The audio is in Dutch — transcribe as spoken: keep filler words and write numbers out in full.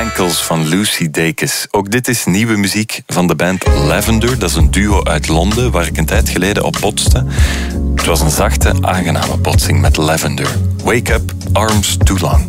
Ankles van Lucy Dacus. Ook dit is nieuwe muziek van de band Lavender. Dat is een duo uit Londen waar ik een tijd geleden op botste. Het was een zachte, aangename botsing met Lavender. Wake Up, Arms Too Long.